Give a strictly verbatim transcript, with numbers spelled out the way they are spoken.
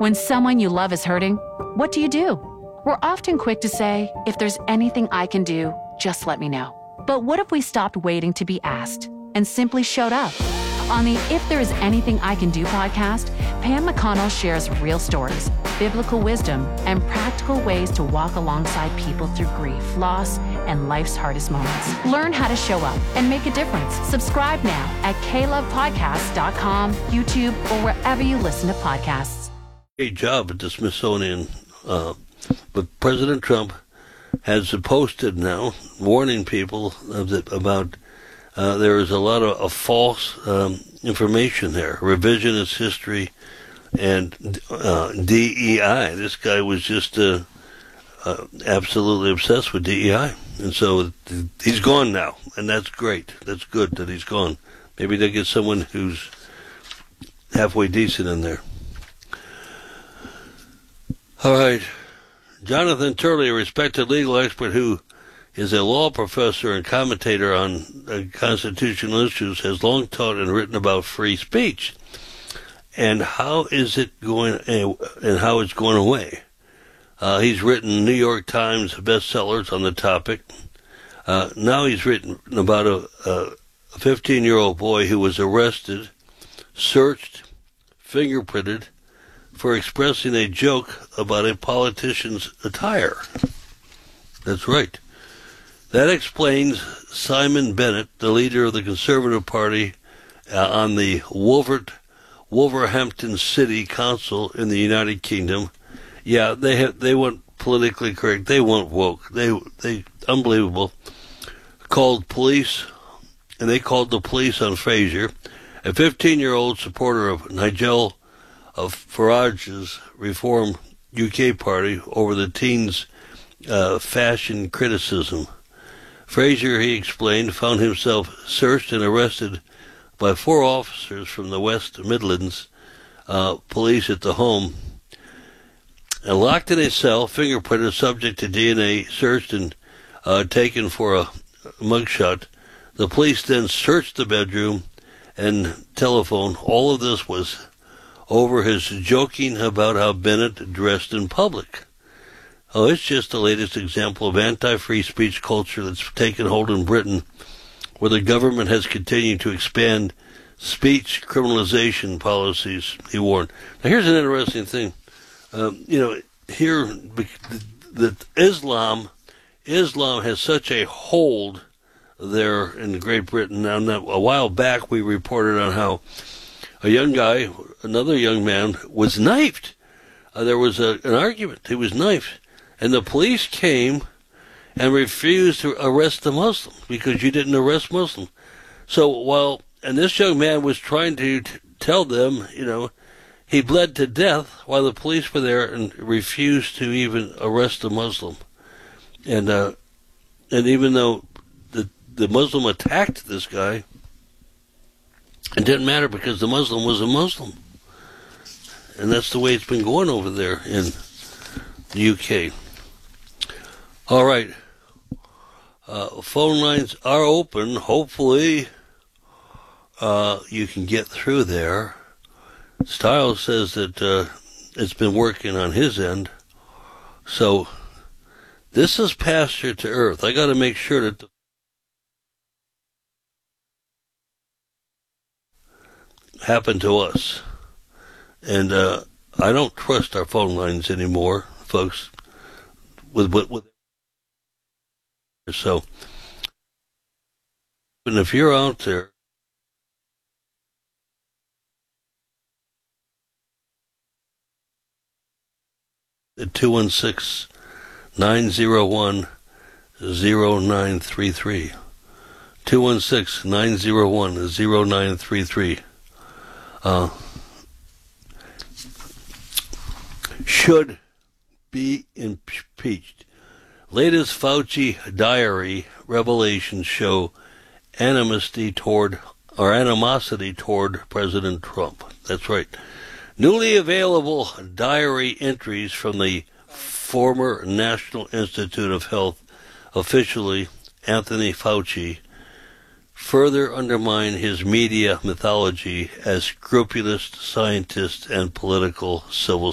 When someone you love is hurting, what do you do? We're often quick to say, if there's anything I can do, just let me know. But what if we stopped waiting to be asked and simply showed up? On the If There Is Anything I Can Do podcast, Pam McConnell shares real stories, biblical wisdom, and practical ways to walk alongside people through grief, loss, and life's hardest moments. Learn how to show up and make a difference. Subscribe now at k love podcast dot com, YouTube, or wherever you listen to podcasts. Great job at the Smithsonian. Uh, but President Trump has posted now warning people of the, about uh, there is a lot of, of false um, information there, revisionist history, and uh, D E I. This guy was just uh, uh, absolutely obsessed with D E I. And so he's gone now, and that's great. That's good that he's gone. Maybe they'll get someone who's halfway decent in there. All right. Jonathan Turley, a respected legal expert who is a law professor and commentator on uh, constitutional issues, has long taught and written about free speech and how is it going uh, and how it's going away. Uh, he's written New York Times bestsellers on the topic. Uh, now he's written about a, a fifteen-year-old boy who was arrested, searched, fingerprinted for expressing a joke about a politician's attire. That's right. That explains Simon Bennett, the leader of the Conservative Party uh, on the Wolvert, Wolverhampton City Council in the United Kingdom. Yeah, they have, they went politically correct. They went woke. They they unbelievable. Called police, and they called the police on Fraser, a fifteen-year-old supporter of Nigel of Farage's Reform U K party, over the teens' uh, fashion criticism. Fraser, he explained, found himself searched and arrested by four officers from the West Midlands uh, police at the home, and locked in a cell, fingerprinted, subject to D N A, searched and uh, taken for a mugshot. The police then searched the bedroom and telephone. All of this was over his joking about how Bennett dressed in public. Oh, it's just the latest example of anti-free speech culture that's taken hold in Britain, where the government has continued to expand speech criminalization policies, he warned. Now, here's an interesting thing. Um, you know, here, that Islam, Islam has such a hold there in Great Britain. Now, a while back, we reported on how a young guy, another young man, was knifed. Uh, there was a, an argument. He was knifed. And the police came and refused to arrest the Muslim because you didn't arrest Muslim. So while, and this young man was trying to t- tell them, you know, he bled to death while the police were there and refused to even arrest the Muslim. And, uh, and even though the, the Muslim attacked this guy, it didn't matter because the Muslim was a Muslim. And that's the way it's been going over there in the U K. All right. Uh, phone lines are open. Hopefully uh, you can get through there. Stiles says that uh, it's been working on his end. So this is Pasture to Earth. I got to make sure that the happened to us. And uh, I don't trust our phone lines anymore, folks. With with, with so, and if you're out there, at two one six, nine zero one, zero nine three three, two one six, nine zero one, zero nine three three. Uh, should be impeached. Latest Fauci diary revelations show animosity toward or animosity toward President Trump. That's right. Newly available diary entries from the former National Institute of Health officially Anthony Fauci further undermine his media mythology as scrupulous scientist and political civil